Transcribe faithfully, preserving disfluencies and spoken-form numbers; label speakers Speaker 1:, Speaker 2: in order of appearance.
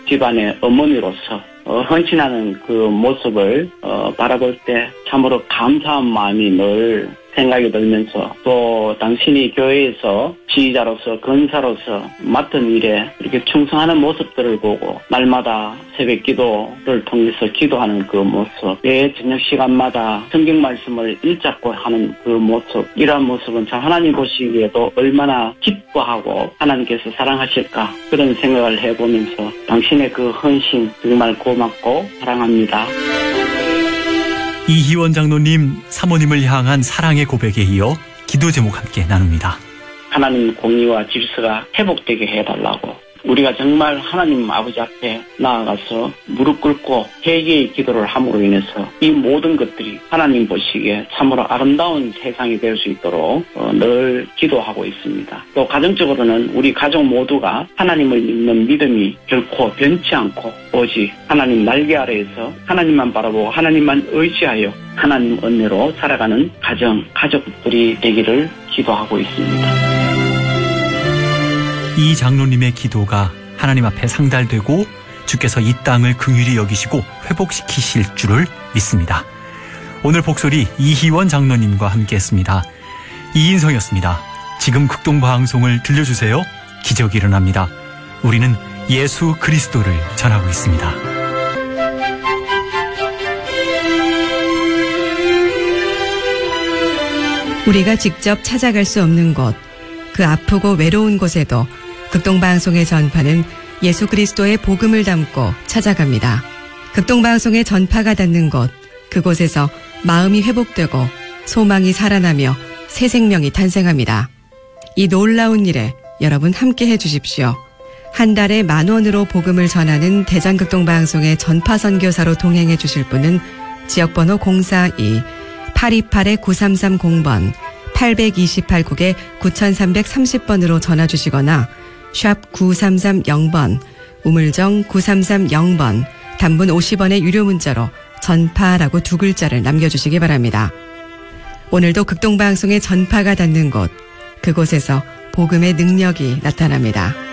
Speaker 1: 집안의 어머니로서 어, 헌신하는 그 모습을 어, 바라볼 때 참으로 감사한 마음이 늘 생각이 들면서 또 당신이 교회에서 지휘자로서 권사로서 맡은 일에 이렇게 충성하는 모습들을 보고 날마다 새벽 기도를 통해서 기도하는 그 모습, 매 저녁 시간마다 성경 말씀을 일잡고 하는 그 모습, 이러한 모습은 참 하나님 보시기에도 얼마나 기뻐하고 하나님께서 사랑하실까 그런 생각을 해보면서 당신의 그 헌신 정말 고맙고 사랑합니다.
Speaker 2: 이희원 장로님, 사모님을 향한 사랑의 고백에 이어 기도 제목 함께 나눕니다.
Speaker 1: 하나님 공의와 질서가 회복되게 해달라고 우리가 정말 하나님 아버지 앞에 나아가서 무릎 꿇고 회개의 기도를 함으로 인해서 이 모든 것들이 하나님 보시기에 참으로 아름다운 세상이 될 수 있도록 늘 기도하고 있습니다. 또 가정적으로는 우리 가족 모두가 하나님을 믿는 믿음이 결코 변치 않고 오직 하나님 날개 아래에서 하나님만 바라보고 하나님만 의지하여 하나님 은혜로 살아가는 가정, 가족들이 되기를 기도하고 있습니다.
Speaker 2: 이 장로님의 기도가 하나님 앞에 상달되고 주께서 이 땅을 긍휼히 여기시고 회복시키실 줄을 믿습니다. 오늘 복소리 이희원 장로님과 함께했습니다. 이인성이었습니다. 지금 극동방송을 들려주세요. 기적이 일어납니다. 우리는 예수 그리스도를 전하고 있습니다.
Speaker 3: 우리가 직접 찾아갈 수 없는 곳, 그 아프고 외로운 곳에도 극동방송의 전파는 예수 그리스도의 복음을 담고 찾아갑니다. 극동방송의 전파가 닿는 곳, 그곳에서 마음이 회복되고 소망이 살아나며 새 생명이 탄생합니다. 이 놀라운 일에 여러분 함께 해주십시오. 한 달에 만 원으로 복음을 전하는 대전극동방송의 전파 선교사로 동행해 주실 분은 지역번호 공사이 팔이팔 구삼삼공 번 팔이팔 국에 구삼삼삼공 번으로 전화 주시거나 샵 구삼삼공 번 우물정 구삼삼공 번 단문 오십 원의 유료 문자로 전파라고 두 글자를 남겨주시기 바랍니다. 오늘도 극동방송의 전파가 닿는 곳, 그곳에서 복음의 능력이 나타납니다.